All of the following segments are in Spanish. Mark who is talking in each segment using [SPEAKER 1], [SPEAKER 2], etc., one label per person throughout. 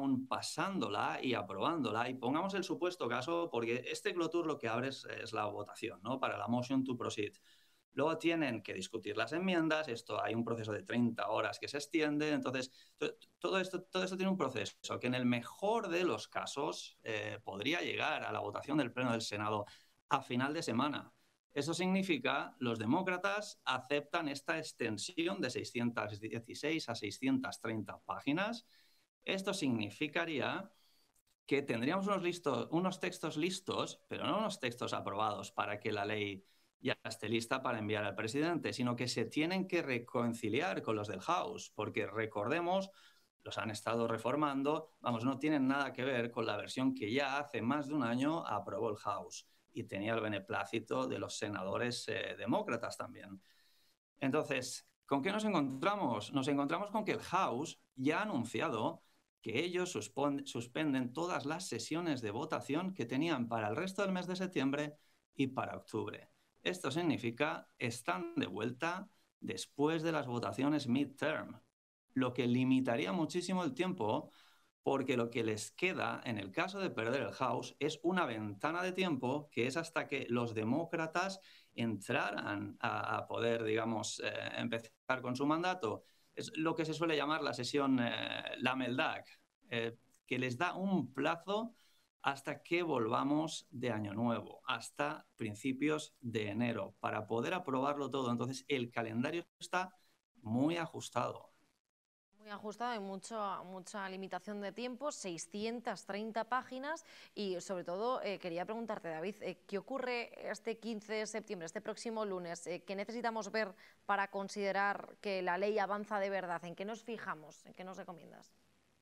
[SPEAKER 1] aún pasándola y aprobándola. Y pongamos el supuesto caso, porque este Cloture lo que abre es la votación, ¿no? Para la motion to proceed. Luego tienen que discutir las enmiendas, esto hay un proceso de 30 horas que se extiende, entonces todo esto tiene un proceso que en el mejor de los casos podría llegar a la votación del Pleno del Senado a final de semana. Eso significa los demócratas aceptan esta extensión de 616 a 630 páginas. Esto significaría que tendríamos unos textos listos, pero no unos textos aprobados para que la ley ya esté lista para enviar al presidente, sino que se tienen que reconciliar con los del House, porque recordemos, los han estado reformando, vamos, no tienen nada que ver con la versión que ya hace más de un año aprobó el House y tenía el beneplácito de los senadores demócratas también. Entonces, ¿con qué nos encontramos? Nos encontramos con que el House ya ha anunciado que ellos suspenden todas las sesiones de votación que tenían para el resto del mes de septiembre y para octubre. Esto significa están de vuelta después de las votaciones midterm, lo que limitaría muchísimo el tiempo porque lo que les queda en el caso de perder el House es una ventana de tiempo que es hasta que los demócratas entraran a poder, digamos, empezar con su mandato. Es lo que se suele llamar la sesión Lameldag, que les da un plazo hasta que volvamos de Año Nuevo, hasta principios de enero, para poder aprobarlo todo. Entonces, el calendario está muy ajustado.
[SPEAKER 2] Muy ajustado, hay mucha limitación de tiempo, 630 páginas y sobre todo quería preguntarte, David, ¿qué ocurre este 15 de septiembre, este próximo lunes? ¿Qué necesitamos ver para considerar que la ley avanza de verdad? ¿En qué nos fijamos? ¿En qué nos recomiendas?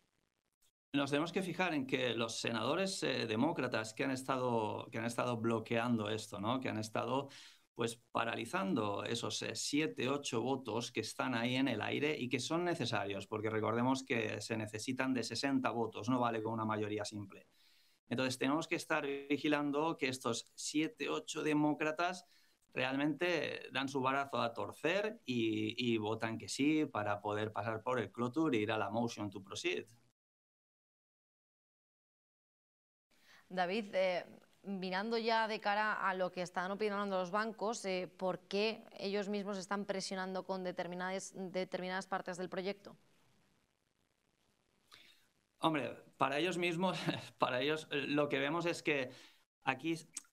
[SPEAKER 1] Nos tenemos que fijar en que los senadores demócratas que han estado bloqueando esto, ¿no? Que han estado pues paralizando esos 7, 8 votos que están ahí en el aire y que son necesarios, porque recordemos que se necesitan de 60 votos, no vale con una mayoría simple. Entonces tenemos que estar vigilando que estos 7, 8 demócratas realmente dan su brazo a torcer y votan que sí para poder pasar por el cloture e ir a la motion to proceed.
[SPEAKER 2] David, mirando ya de cara a lo que están opinando los bancos, ¿por qué ellos mismos están presionando con determinadas partes del proyecto?
[SPEAKER 1] Hombre, para ellos mismos, para ellos lo que vemos es que aquí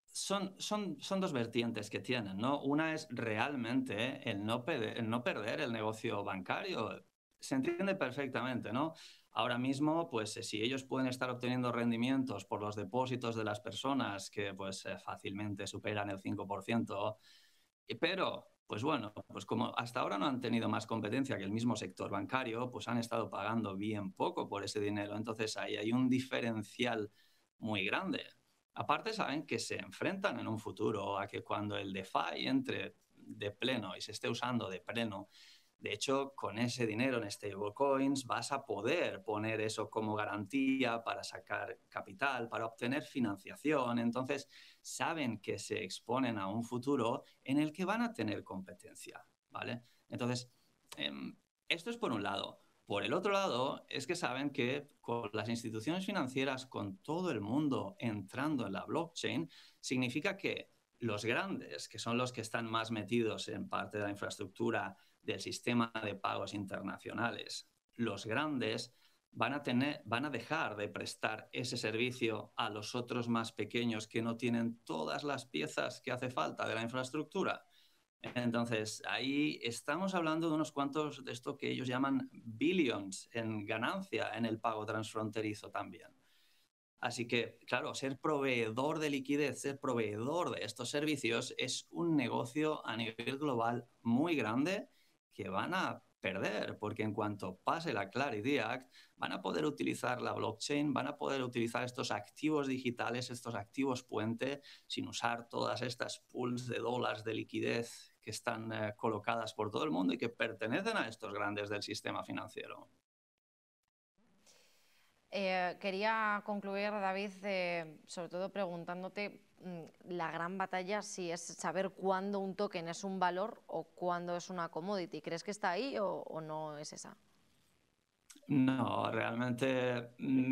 [SPEAKER 1] son dos vertientes que tienen, ¿no? Una es realmente el no perder el negocio bancario. Se entiende perfectamente, ¿no? Ahora mismo, pues si ellos pueden estar obteniendo rendimientos por los depósitos de las personas que pues fácilmente superan el 5%, pero, pues bueno, pues como hasta ahora no han tenido más competencia que el mismo sector bancario, pues han estado pagando bien poco por ese dinero. Entonces ahí hay un diferencial muy grande. Aparte saben que se enfrentan en un futuro a que cuando el DeFi entre de pleno y se esté usando de pleno, de hecho, con ese dinero en stablecoins vas a poder poner eso como garantía para sacar capital, para obtener financiación. Entonces, saben que se exponen a un futuro en el que van a tener competencia, ¿vale? Entonces, esto es por un lado. Por el otro lado, es que saben que con las instituciones financieras, con todo el mundo entrando en la blockchain, significa que los grandes, que son los que están más metidos en parte de la infraestructura del sistema de pagos internacionales, los grandes van a dejar de prestar ese servicio a los otros más pequeños que no tienen todas las piezas que hace falta de la infraestructura. Entonces, ahí estamos hablando de unos cuantos de esto que ellos llaman billions en ganancia en el pago transfronterizo también. Así que, claro, ser proveedor de liquidez, ser proveedor de estos servicios es un negocio a nivel global muy grande que van a perder, porque en cuanto pase la Clarity Act, van a poder utilizar la blockchain, van a poder utilizar estos activos digitales, estos activos puente, sin usar todas estas pools de dólares de liquidez que están colocadas por todo el mundo y que pertenecen a estos grandes del sistema financiero.
[SPEAKER 2] Quería concluir, David, sobre todo preguntándote la gran batalla si es saber cuándo un token es un valor o cuándo es una commodity. ¿Crees que está ahí o no es esa?
[SPEAKER 1] No, realmente